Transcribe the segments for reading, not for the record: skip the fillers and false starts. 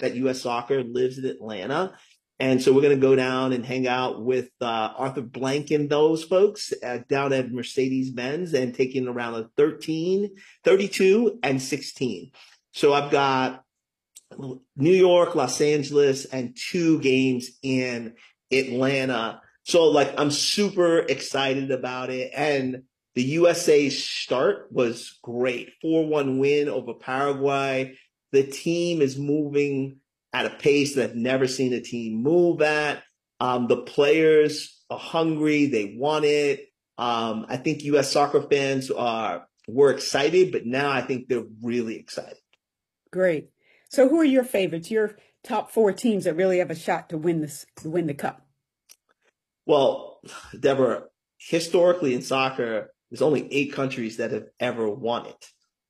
that U.S. Soccer lives in Atlanta. And so we're going to go down and hang out with Arthur Blank and those folks down at Mercedes-Benz and taking around a 13, 32, and 16. So I've got New York, Los Angeles, and 2 games in Atlanta. So like I'm super excited about it. And the USA's start was great. 4-1 win over Paraguay. The team is moving at a pace that I've never seen a team move at. The players are hungry. They want it. I think US soccer fans were excited, but now I think they're really excited. Great. So who are your favorites? Your top 4 teams that really have a shot to win the cup? Well, Deborah, historically in soccer, there's only 8 countries that have ever won it.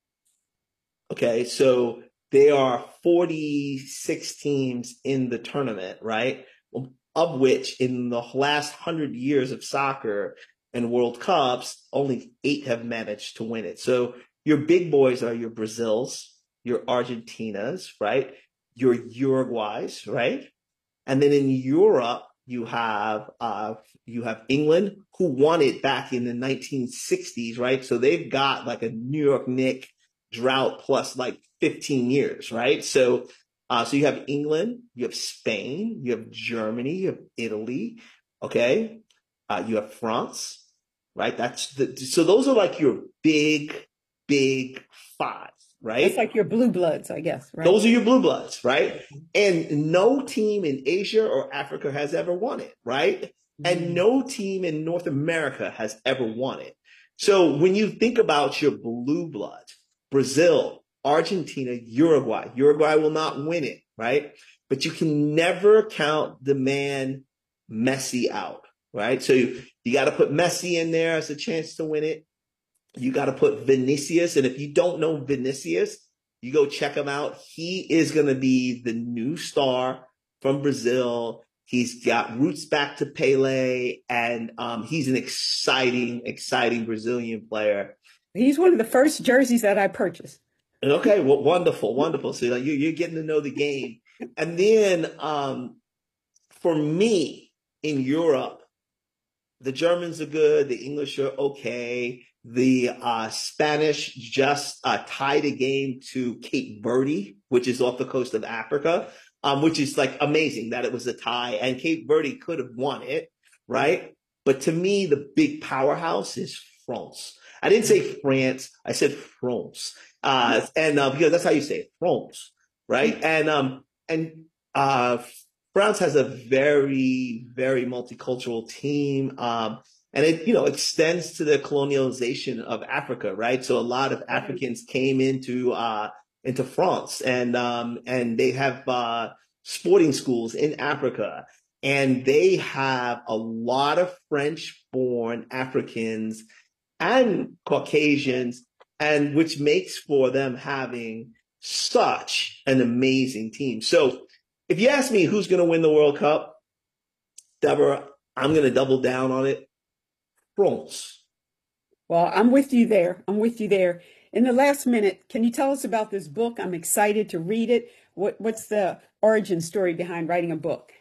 Okay, so there are 46 teams in the tournament, right? Of which in the last 100 years of soccer and World Cups, only 8 have managed to win it. So your big boys are your Brazils, your Argentinas, right? Your Uruguays, right? And then in Europe, you have England, who won it back in the 1960s, right? So they've got like a New York Knicks drought plus like 15 years, right? So you have England, you have Spain, you have Germany, you have Italy, okay? You have France, right? So those are like your big 5, right? That's like your blue bloods, I guess, right? Those are your blue bloods, right? And no team in Asia or Africa has ever won it, right? And no team in North America has ever won it. So when you think about your blue bloods, Brazil, Argentina, Uruguay will not win it, right? But you can never count the man Messi out, right? So you got to put Messi in there as a chance to win it. You got to put Vinicius. And if you don't know Vinicius, you go check him out. He is going to be the new star from Brazil. He's got roots back to Pele, and he's an exciting Brazilian player. He's one of the first jerseys that I purchased. Okay, well, wonderful. So like, you're getting to know the game. And then for me in Europe, the Germans are good. The English are okay. The Spanish just tied a game to Cape Verde, which is off the coast of Africa, which is like amazing that it was a tie. And Cape Verde could have won it, right? But to me, the big powerhouse is France. I didn't say France. I said France. Because that's how you say it, France, right? And France has a very multicultural team. And it, extends to the colonialization of Africa, right? So a lot of Africans came into France, and they have sporting schools in Africa, and they have a lot of French-born Africans and Caucasians, and which makes for them having such an amazing team. So if you ask me who's going to win the World Cup, Deborah, I'm going to double down on it. France. Well, I'm with you there. In the last minute, can you tell us about this book? I'm excited to read it. What's the origin story behind writing a book?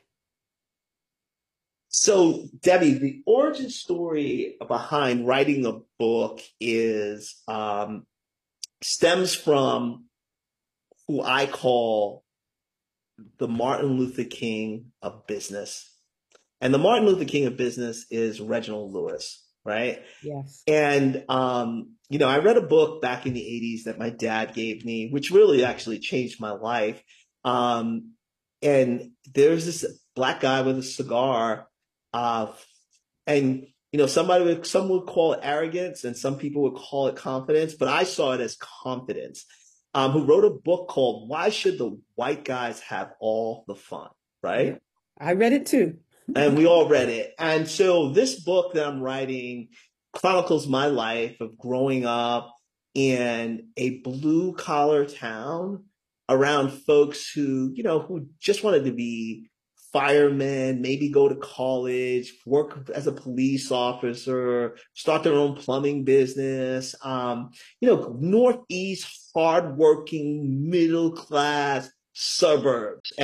So, Debbie, the origin story behind writing a book is stems from who I call the Martin Luther King of business. And the Martin Luther King of business is Reginald Lewis, right? Yes. And, I read a book back in the 80s that my dad gave me, which really actually changed my life. And there's this black guy with a cigar, and some would call it arrogance, and some people would call it confidence, but I saw it as confidence. Who wrote a book called "Why Should the White Guys Have All the Fun?" Right? Yeah, I read it too. And we all read it. And so this book that I'm writing chronicles my life of growing up in a blue collar town around folks who just wanted to be firemen, maybe go to college, work as a police officer, start their own plumbing business. Northeast, hardworking, middle class, suburbs.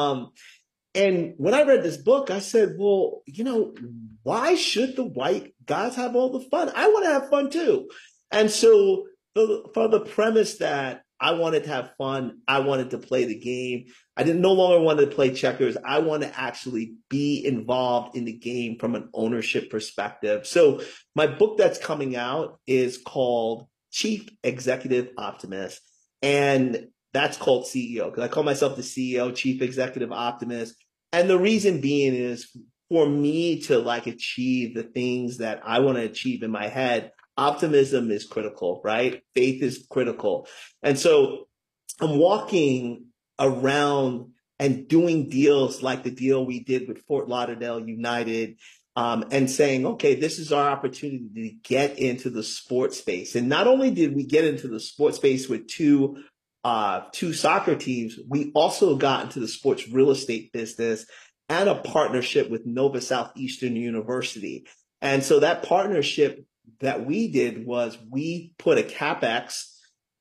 And when I read this book, I said, well, why should the white guys have all the fun? I want to have fun too. And so for the premise that I wanted to have fun, I wanted to play the game. I didn't no longer want to play checkers. I want to actually be involved in the game from an ownership perspective. So my book that's coming out is called Chief Executive Optimist. And that's called CEO because I call myself the CEO, Chief Executive Optimist. And the reason being is for me to like achieve the things that I want to achieve in my head, optimism is critical, right? Faith is critical. And so I'm walking around and doing deals like the deal we did with Fort Lauderdale United, and saying, okay, this is our opportunity to get into the sports space. And not only did we get into the sports space with two soccer teams, we also got into the sports real estate business and a partnership with Nova Southeastern University. And so that partnership that we did was we put a CapEx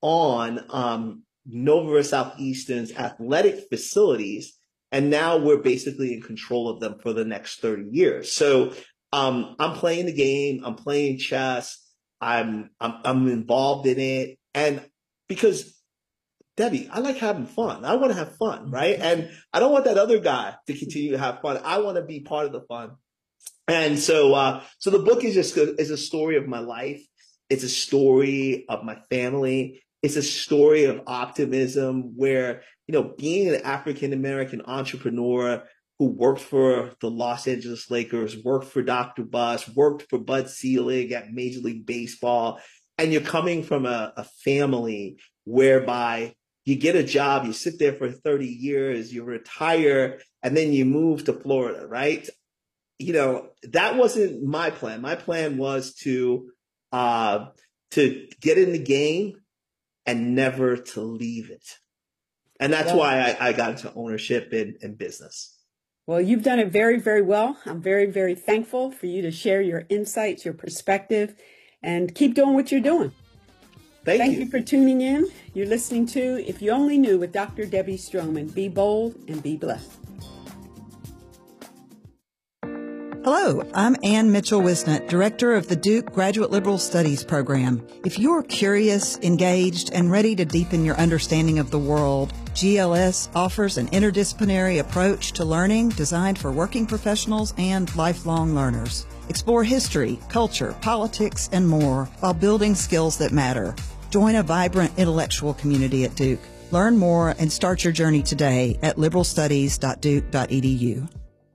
on Nova Southeastern's athletic facilities, and now we're basically in control of them for the next 30 years. So I'm playing the game, I'm playing chess, I'm involved in it, and because Debbie, I like having fun. I want to have fun, right? And I don't want that other guy to continue to have fun. I want to be part of the fun. And so the book is a story of my life. It's a story of my family. It's a story of optimism where, being an African-American entrepreneur who worked for the Los Angeles Lakers, worked for Dr. Buss, worked for Bud Selig at Major League Baseball, and you're coming from a family whereby you get a job, you sit there for 30 years, you retire, and then you move to Florida, right? That wasn't my plan. My plan was to get in the game and never to leave it. And that's why I got into ownership and business. Well, you've done it very, very well. I'm very, very thankful for you to share your insights, your perspective, and keep doing what you're doing. Thank you for tuning in. You're listening to If You Only Knew with Dr. Debbie Stroman. Be bold and be blessed. Hello, I'm Ann Mitchell-Wisnett, Director of the Duke Graduate Liberal Studies Program. If you're curious, engaged, and ready to deepen your understanding of the world, GLS offers an interdisciplinary approach to learning designed for working professionals and lifelong learners. Explore history, culture, politics, and more while building skills that matter. Join a vibrant intellectual community at Duke. Learn more and start your journey today at liberalstudies.duke.edu.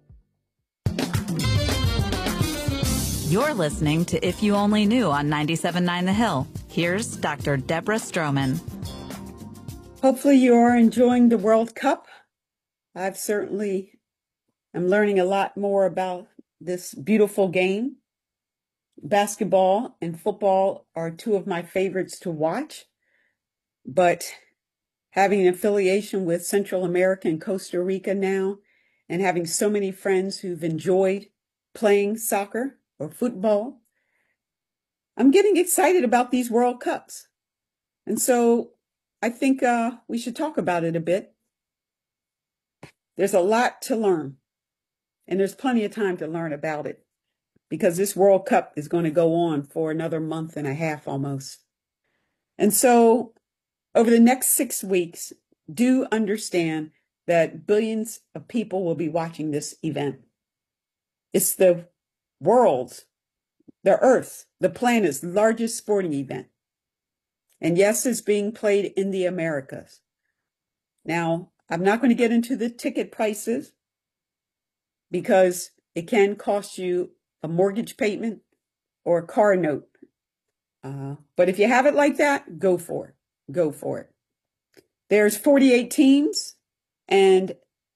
You're listening to If You Only Knew on 97.9 The Hill. Here's Dr. Deborah Stroman. Hopefully you are enjoying the World Cup. I've certainly am learning a lot more about this beautiful game. Basketball and football are two of my favorites to watch, but having an affiliation with Central America and Costa Rica now, and having so many friends who've enjoyed playing soccer or football, I'm getting excited about these World Cups. And so I think we should talk about it a bit. There's a lot to learn, and there's plenty of time to learn about it because this World Cup is going to go on for another month and a half almost. And so over the next 6 weeks, do understand that billions of people will be watching this event. It's the world's, the Earth's, the planet's largest sporting event. And yes, it's being played in the Americas. Now, I'm not going to get into the ticket prices because it can cost you a mortgage payment or a car note. But if you have it like that, go for it. Go for it. There's 48 teams and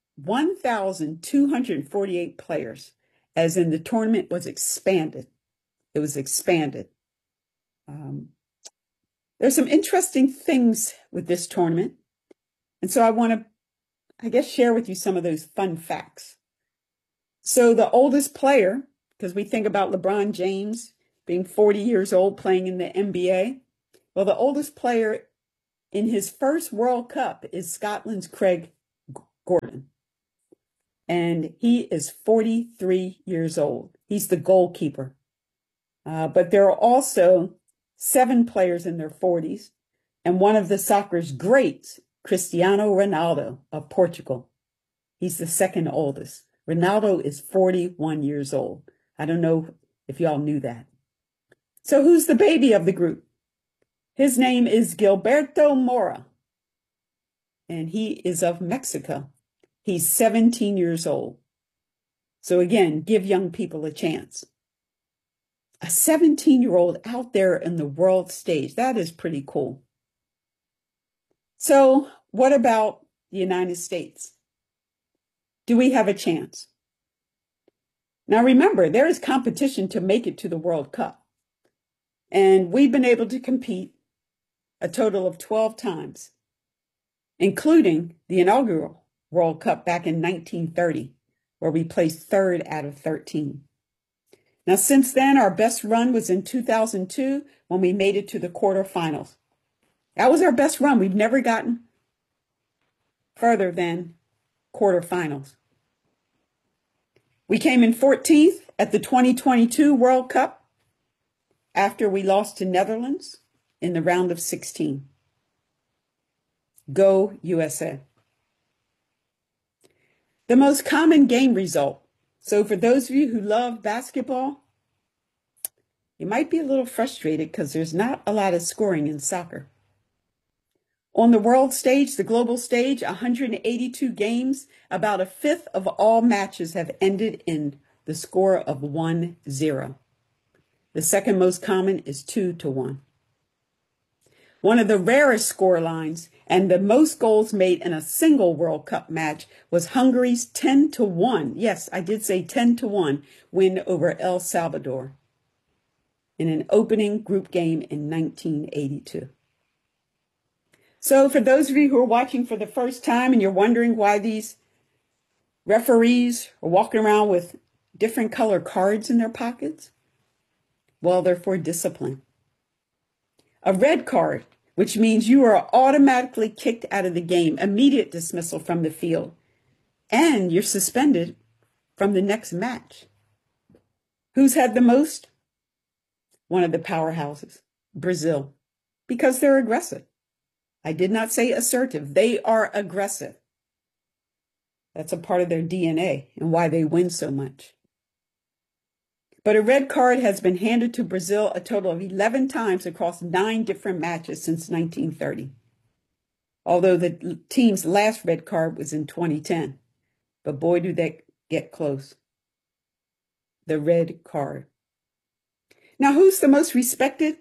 1,248 players, as in the tournament was expanded. It was expanded. There's some interesting things with this tournament. And so I want to, share with you some of those fun facts. So the oldest player, because we think about LeBron James being 40 years old playing in the NBA. Well, the oldest player in his first World Cup is Scotland's Craig Gordon. And he is 43 years old. He's the goalkeeper. But there are also 7 players in their 40s. And one of the soccer's greats, Cristiano Ronaldo of Portugal. He's the second oldest. Ronaldo is 41 years old. I don't know if y'all knew that. So who's the baby of the group? His name is Gilberto Mora, and he is of Mexico. He's 17 years old. So again, give young people a chance. A 17-year-old out there in the world stage. That is pretty cool. So what about the United States? Do we have a chance? Now remember, there is competition to make it to the World Cup. And we've been able to compete a total of 12 times, including the inaugural World Cup back in 1930, where we placed 3rd out of 13. Now, since then, our best run was in 2002 when we made it to the quarterfinals. That was our best run. We've never gotten further than quarterfinals. We came in 14th at the 2022 World Cup after we lost to Netherlands in the round of 16. Go USA. The most common game result. So for those of you who love basketball, you might be a little frustrated because there's not a lot of scoring in soccer. On the world stage, the global stage, 182 games, about 1/5 of all matches have ended in the score of 1-0. The second most common is 2-1. One of the rarest score lines and the most goals made in a single World Cup match was Hungary's 10-1. Yes, I did say 10-1 win over El Salvador in an opening group game in 1982. So for those of you who are watching for the first time and you're wondering why these referees are walking around with different color cards in their pockets, well, they're for discipline. A red card, which means you are automatically kicked out of the game, immediate dismissal from the field, and you're suspended from the next match. Who's had the most? One of the powerhouses, Brazil, because they're aggressive. I did not say assertive. They are aggressive. That's a part of their DNA and why they win so much. But a red card has been handed to Brazil a total of 11 times across 9 different matches since 1930. Although the team's last red card was in 2010. But boy, do they get close. The red card. Now, who's the most respected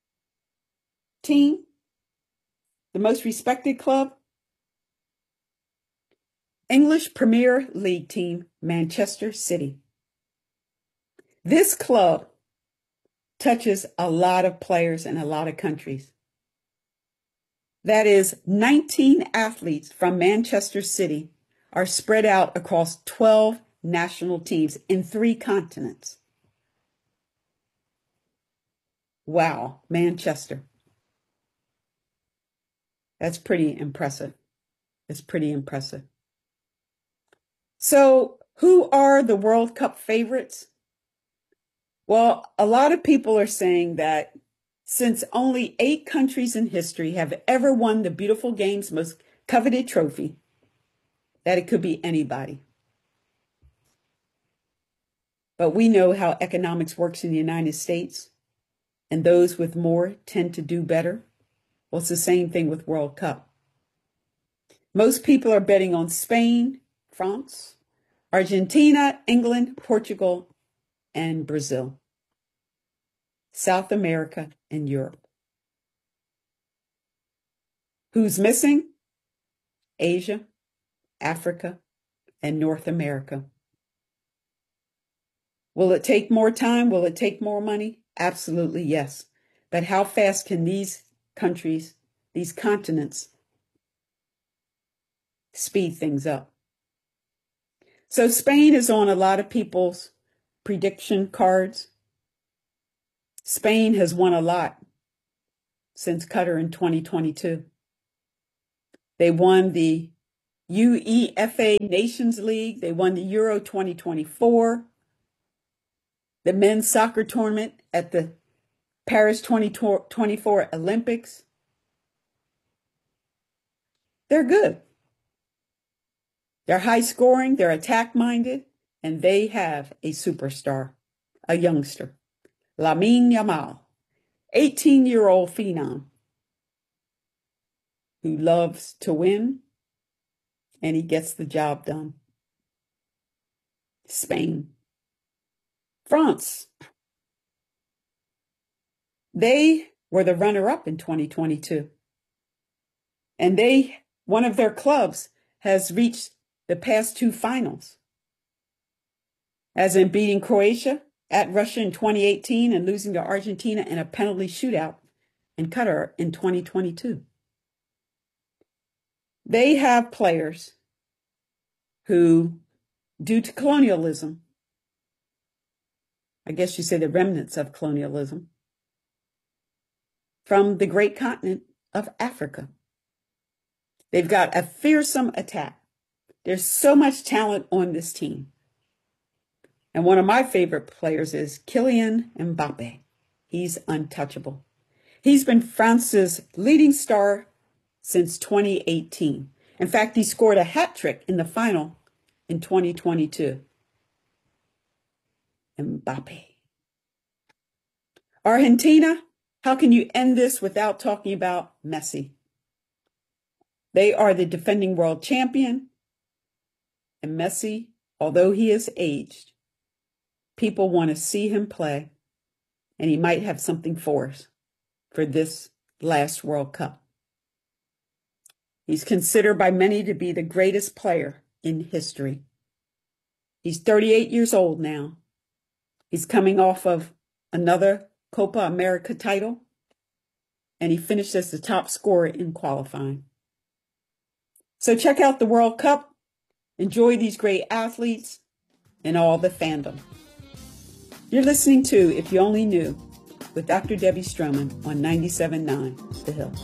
team? The most respected club? English Premier League team, Manchester City. This club touches a lot of players in a lot of countries. That is, 19 athletes from Manchester City are spread out across 12 national teams in 3 continents. Wow, Manchester. That's pretty impressive. It's pretty impressive. So, who are the World Cup favorites? Well, a lot of people are saying that since only 8 countries in history have ever won the beautiful game's most coveted trophy, that it could be anybody. But we know how economics works in the United States, and those with more tend to do better. Well, it's the same thing with World Cup. Most people are betting on Spain, France, Argentina, England, Portugal, and Brazil, South America, and Europe. Who's missing? Asia, Africa, and North America. Will it take more time? Will it take more money? Absolutely, yes. But how fast can these countries, these continents, speed things up? So Spain is on a lot of people's prediction cards. Spain has won a lot since Qatar in 2022. They won the UEFA Nations League. They won the Euro 2024, the men's soccer tournament at the Paris 2024 Olympics. They're good. They're high scoring, they're attack minded, and they have a superstar, a youngster, Lamine Yamal, 18-year-old phenom who loves to win, and he gets the job done. Spain. France. They were the runner-up in 2022. And one of their clubs has reached the past two finals, as in beating Croatia at Russia in 2018 and losing to Argentina in a penalty shootout in Qatar in 2022. They have players who, due to colonialism, I guess you say the remnants of colonialism, from the great continent of Africa. They've got a fearsome attack. There's so much talent on this team. And one of my favorite players is Kylian Mbappe. He's untouchable. He's been France's leading star since 2018. In fact, he scored a hat trick in the final in 2022. Mbappe. Argentina, how can you end this without talking about Messi? They are the defending world champion. And Messi, although he is aged, people want to see him play, and he might have something for us for this last World Cup. He's considered by many to be the greatest player in history. He's 38 years old now. He's coming off of another Copa America title, and he finished as the top scorer in qualifying. So check out the World Cup. Enjoy these great athletes and all the fandom. You're listening to If You Only Knew with Dr. Debbie Stroman on 97.9 The Hill.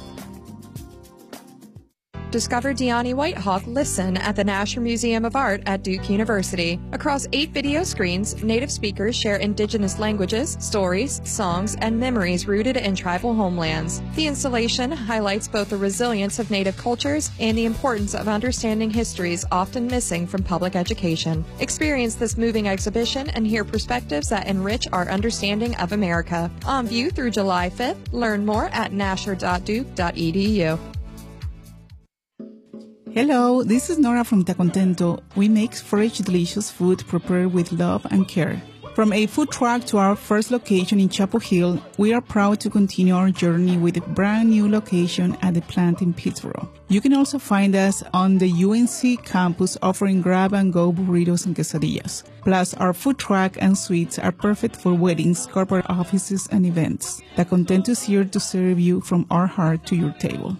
Discover Deani Whitehawk Listen at the Nasher Museum of Art at Duke University. Across 8 video screens, native speakers share indigenous languages, stories, songs, and memories rooted in tribal homelands. The installation highlights both the resilience of native cultures and the importance of understanding histories often missing from public education. Experience this moving exhibition and hear perspectives that enrich our understanding of America. On view through July 5th. Learn more at nasher.duke.edu. Hello, this is Nora from Te Contento. We make fresh, delicious food prepared with love and care. From a food truck to our first location in Chapel Hill, we are proud to continue our journey with a brand new location at the plant in Pittsburgh. You can also find us on the UNC campus offering grab-and-go burritos and quesadillas. Plus, our food truck and suites are perfect for weddings, corporate offices, and events. Te Contento is here to serve you from our heart to your table.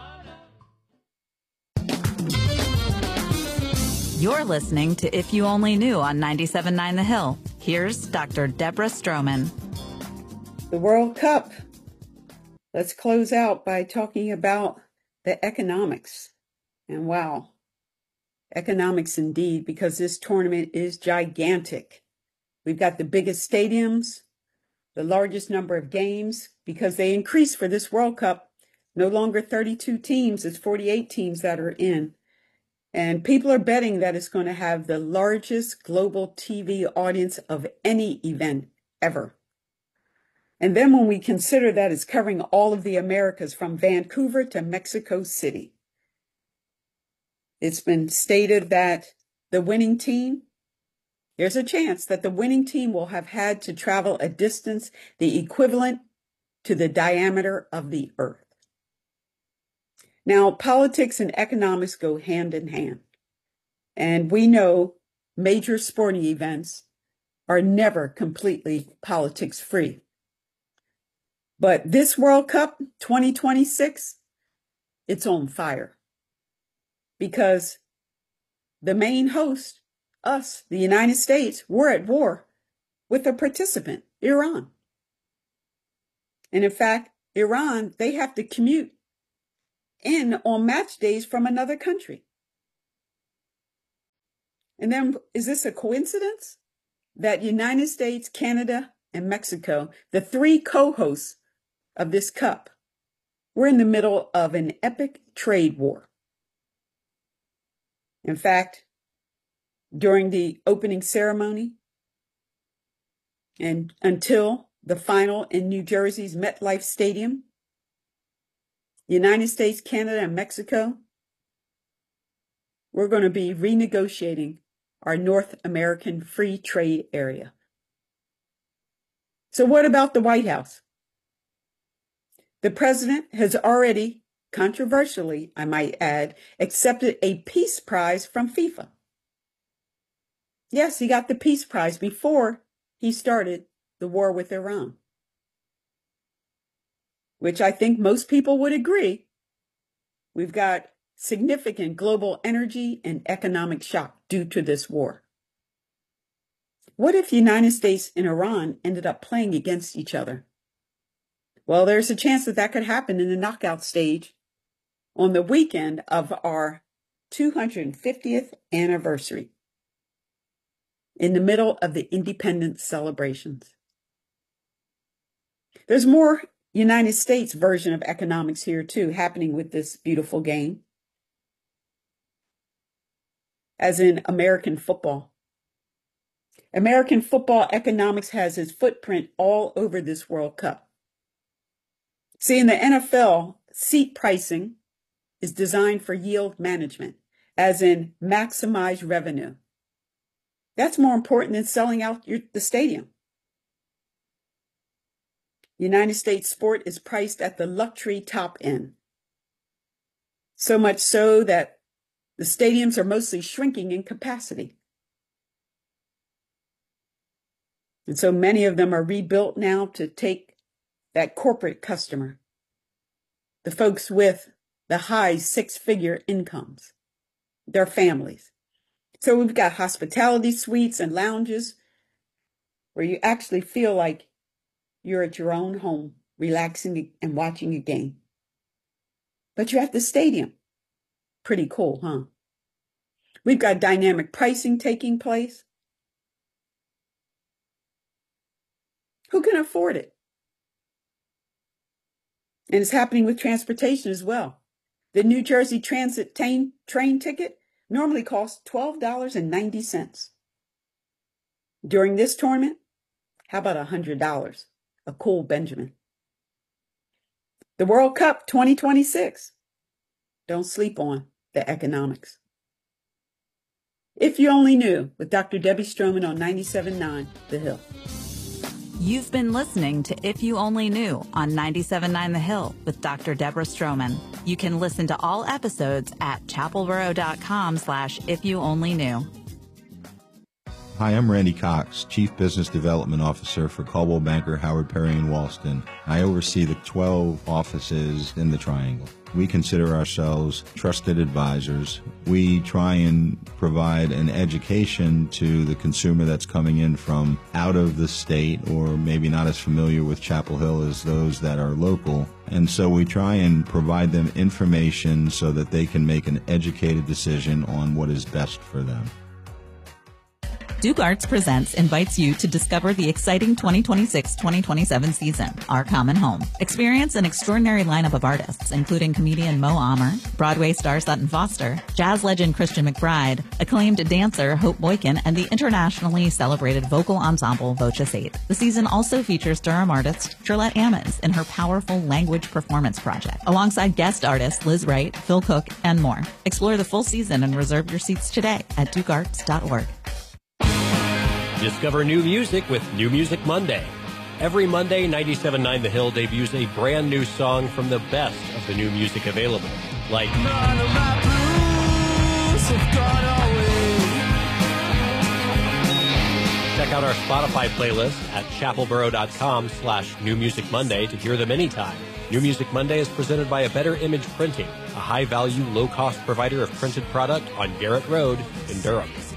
You're listening to If You Only Knew on 97.9 The Hill. Here's Dr. Deborah Stroman. The World Cup. Let's close out by talking about the economics. And wow, economics indeed, because this tournament is gigantic. We've got the biggest stadiums, the largest number of games, because they increased for this World Cup. No longer 32 teams, it's 48 teams that are in. And people are betting that it's going to have the largest global TV audience of any event ever. And then when we consider that it's covering all of the Americas from Vancouver to Mexico City, it's been stated that the winning team, there's a chance that the winning team will have had to travel a distance the equivalent to the diameter of the Earth. Now, politics and economics go hand in hand. And we know major sporting events are never completely politics free. But this World Cup 2026, it's on fire. Because the main host, us, the United States, we're at war with a participant, Iran. And in fact, Iran, they have to commute in on match days from another country. And then, is this a coincidence that United States, Canada, and Mexico, the three co-hosts of this cup, we're in the middle of an epic trade war? In fact, during the opening ceremony and until the final in New Jersey's MetLife Stadium, United States, Canada, and Mexico, we're going to be renegotiating our North American free trade area. So what about the White House? The president has already, controversially, I might add, accepted a peace prize from FIFA. Yes, he got the peace prize before he started the war with Iran, which I think most people would agree. We've got significant global energy and economic shock due to this war. What if the United States and Iran ended up playing against each other? Well, there's a chance that that could happen in the knockout stage on the weekend of our 250th anniversary, in the middle of the independence celebrations. There's more United States version of economics here too, happening with this beautiful game, as in American football. American football economics has its footprint all over this World Cup. See, in the NFL, seat pricing is designed for yield management, as in maximize revenue. That's more important than selling out the stadium. United States sport is priced at the luxury top end. So much so that the stadiums are mostly shrinking in capacity. And so many of them are rebuilt now to take that corporate customer, the folks with the high six-figure incomes, their families. So we've got hospitality suites and lounges where you actually feel like you're at your own home, relaxing and watching a game. But you're at the stadium. Pretty cool, huh? We've got dynamic pricing taking place. Who can afford it? And it's happening with transportation as well. The New Jersey Transit train ticket normally costs $12.90. During this tournament, how about $100? A cool Benjamin. The World Cup 2026. Don't sleep on the economics. If You Only Knew, with Dr. Debbie Stroman on 97.9 The Hill. You've been listening to If You Only Knew on 97.9 The Hill with Dr. Deborah Stroman. You can listen to all episodes at chapelboro.com/ifyouonlyknew. Hi, I'm Randy Cox, Chief Business Development Officer for Coldwell Banker Howard Perry in Walston. I oversee the 12 offices in the Triangle. We consider ourselves trusted advisors. We try and provide an education to the consumer that's coming in from out of the state or maybe not as familiar with Chapel Hill as those that are local. And so we try and provide them information so that they can make an educated decision on what is best for them. Duke Arts Presents invites you to discover the exciting 2026-2027 season, Our Common Home. Experience an extraordinary lineup of artists, including comedian Mo Amer, Broadway star Sutton Foster, jazz legend Christian McBride, acclaimed dancer Hope Boykin, and the internationally celebrated vocal ensemble Voce 8. The season also features Durham artist Shirlette Ammons in her powerful language performance project, alongside guest artists Liz Wright, Phil Cook, and more. Explore the full season and reserve your seats today at dukearts.org. Discover new music with New Music Monday. Every Monday, 97.9 The Hill debuts a brand new song from the best of the new music available, like None of my blues have gone away. Check out our Spotify playlist at chapelboro.com/New Music Monday to hear them anytime. New Music Monday is presented by A Better Image Printing, a high-value, low-cost provider of printed product on Garrett Road in Durham.